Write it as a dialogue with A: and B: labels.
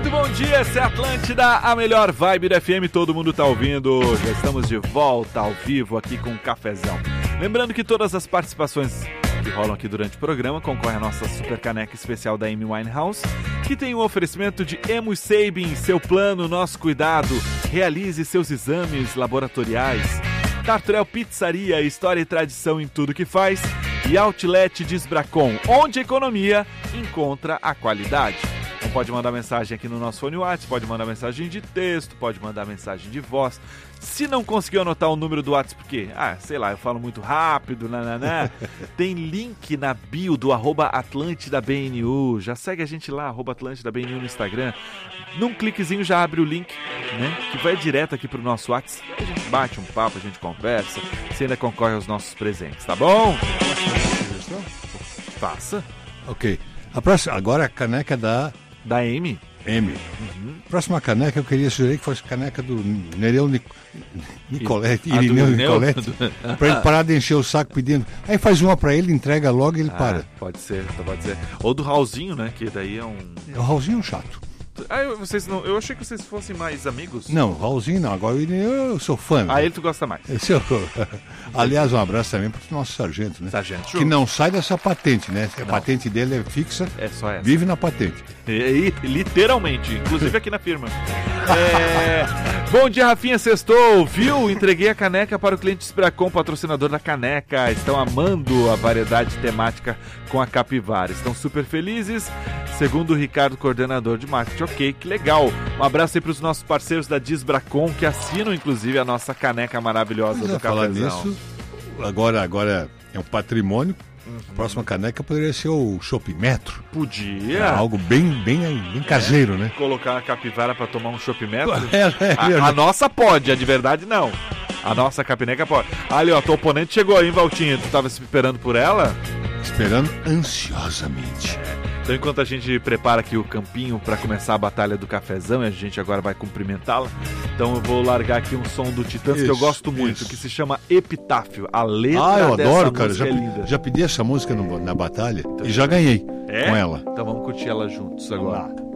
A: Muito bom dia, essa é a Atlântida, a melhor vibe do FM, todo mundo tá ouvindo. Já estamos de volta ao vivo aqui com um cafezão. Lembrando que todas as participações que rolam aqui durante o programa concorrem à nossa super caneca especial da Amy Winehouse, que tem um oferecimento de Emo Sabin, seu plano, nosso cuidado. Realize seus exames laboratoriais. Tarturel Pizzaria, história e tradição em tudo que faz. E Outlet Disbracon, onde a economia encontra a qualidade. Então pode mandar mensagem aqui no nosso fone WhatsApp, pode mandar mensagem de texto, pode mandar mensagem de voz. Se não conseguiu anotar o número do WhatsApp, porque, sei lá, eu falo muito rápido, tem link na bio do @AtlântidaBNU. Já segue a gente lá, @AtlântidaBNU no Instagram. Num cliquezinho já abre o link, né? Que vai direto aqui pro nosso WhatsApp. A gente bate um papo, a gente conversa. Você ainda concorre aos nossos presentes, tá bom? Faça.
B: Ok. A próxima, agora a caneca da
A: Amy.
B: Próxima caneca eu queria sugerir que fosse a caneca do Nereu Nicolete,
A: Irineu
B: Nicolete, para ele parar de encher o saco pedindo. Aí faz uma para ele, entrega logo e ele para.
A: Pode ser. Ou do Raulzinho, né? Que daí é um...
B: O Raulzinho é um chato.
A: Eu achei que vocês fossem mais amigos.
B: Não, o Raulzinho não. Agora o Irineu eu sou fã.
A: Ele tu gosta mais.
B: Aliás, um abraço também para o nosso sargento, né?
A: Sargento.
B: Que não sai dessa patente, né? A patente dele é fixa.
A: É só essa.
B: Vive na patente.
A: Literalmente, inclusive aqui na firma. Bom dia, Rafinha, sextou, viu? Entreguei a caneca para o cliente Spracon, patrocinador da caneca. Estão amando a variedade temática com a capivara. Estão super felizes, segundo o Ricardo, coordenador de marketing. Ok, que legal. Um abraço aí para os nossos parceiros da Disbracon, que assinam, inclusive, a nossa caneca maravilhosa do cafezão.
B: Nisso, agora é um patrimônio. A próxima caneca poderia ser o Chopp Metro.
A: Podia.
B: Algo bem caseiro, né?
A: Colocar a capivara para tomar um Chopp Metro.
B: A
A: nossa pode, a de verdade não. A nossa capineca pode. Ali, ó, tua oponente chegou aí, hein, Valtinho? Tu tava se esperando por ela?
B: Esperando ansiosamente.
A: Então, enquanto a gente prepara aqui o campinho para começar a batalha do cafezão, e a gente agora vai cumprimentá-la, então eu vou largar aqui um som do Titãs que eu gosto muito, que se chama Epitáfio. A letra
B: eu adoro, cara.
A: É linda.
B: Já pedi essa música na batalha e já ganhei com ela.
A: Então vamos curtir ela juntos agora.